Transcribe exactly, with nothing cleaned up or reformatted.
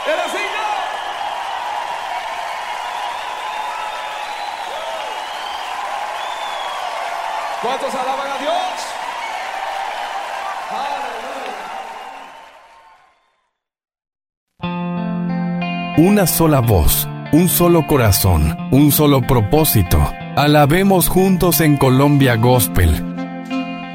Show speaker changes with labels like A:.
A: ¿Es así, no? ¿Cuántos alaban a Dios? Aleluya.
B: Una sola voz, un solo corazón, un solo propósito. Alabemos juntos en Colombia Gospel.